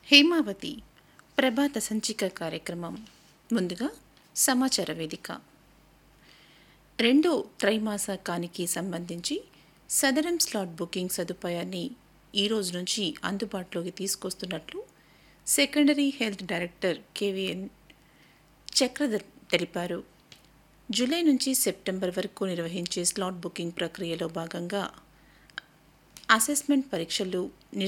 హేమావతి ప్రభాత సంచిక కార్యక్రమం. ముందుగా సమాచార వేదిక. రెండో త్రైమాసికానికి సంబంధించి సదరం స్లాట్ బుకింగ్ సదుపాయాన్ని ఈ రోజు నుంచి అందుబాటులోకి తీసుకొస్తున్నట్లు సెకండరీ హెల్త్ డైరెక్టర్ కేవీఎన్ చక్రధర్ తెలిపారు. జూలై నుంచి సెప్టెంబర్ వరకు నిర్వహించే స్లాట్ బుకింగ్ ప్రక్రియలో భాగంగా అసెస్మెంట్ పరీక్షలు